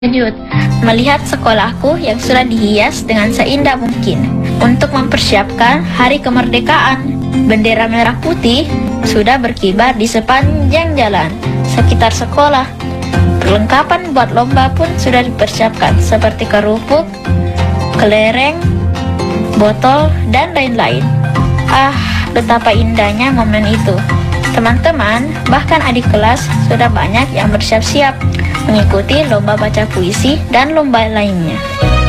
terkejut melihat sekolahku yang sudah dihias dengan seindah mungkin. Untuk mempersiapkan hari kemerdekaan, bendera merah putih sudah berkibar di sepanjang jalan sekitar sekolah. Perlengkapan buat lomba pun sudah dipersiapkan seperti kerupuk, kelereng, botol, dan lain-lain. Ah, betapa indahnya momen itu. Teman-teman, bahkan adik kelas sudah banyak yang bersiap-siap mengikuti lomba baca puisi dan lomba lainnya.